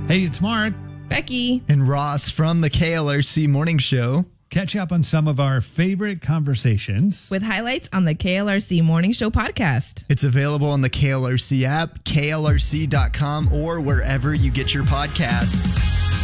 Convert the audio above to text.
Hey, it's Mark. Becky. And Ross from the KLRC Morning Show. Catch up on some of our favorite conversations with highlights on the KLRC Morning Show podcast. It's available on the KLRC app, klrc.com, or wherever you get your podcasts.